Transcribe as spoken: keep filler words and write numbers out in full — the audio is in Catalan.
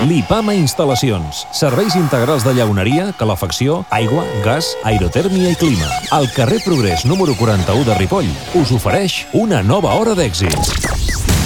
Lipama Instal·lacions. Serveis integrals de llauneria, calefacció, aigua, gas, aerotèrmia i clima. Al carrer Progrés número quaranta-u de Ripoll us ofereix una nova hora d'èxits.